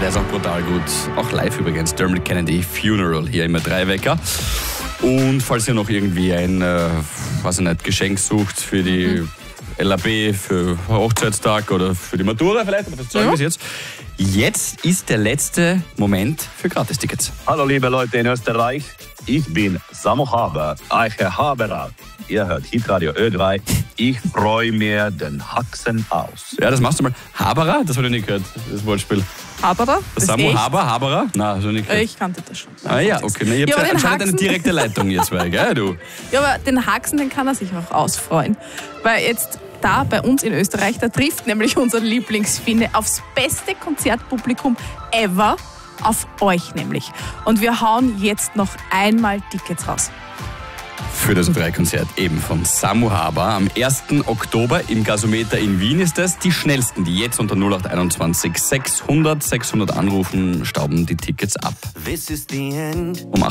der ist auch brutal gut. Auch live übrigens. Dermot Kennedy Funeral hier im Dreiwecker. Und falls ihr noch irgendwie ein Geschenk sucht für die LAB, für Hochzeitstag oder für die Matura vielleicht, oder fürs Zeugnis jetzt. Jetzt ist der letzte Moment für Gratistickets. Hallo liebe Leute in Österreich, ich bin Samu Haber, Eiche Haberer. Ihr hört Hitradio Ö3. Ich freue mir den Haxen aus. Ja, das machst du mal. Haberer? Das habe ich nicht gehört, das Wortspiel. Haberer? Samu Haberer? Nein, das habe ich nicht gehört. Ich kannte das schon. Ah ja, okay. Na, ihr habt ja anscheinend eine direkte Leitung, ihr zwei, gell, du? Ja, aber den Haxen, den kann er sich auch ausfreuen. Weil jetzt da bei uns in Österreich, da trifft nämlich unser Lieblingsfinne aufs beste Konzertpublikum ever, auf euch nämlich. Und wir hauen jetzt noch einmal Tickets raus. Für das Ö3-Konzert eben von Samu Haber am 1. Oktober im Gasometer in Wien ist das. Die schnellsten, die jetzt unter 0821 600 anrufen, stauben die Tickets ab. This is the end. Um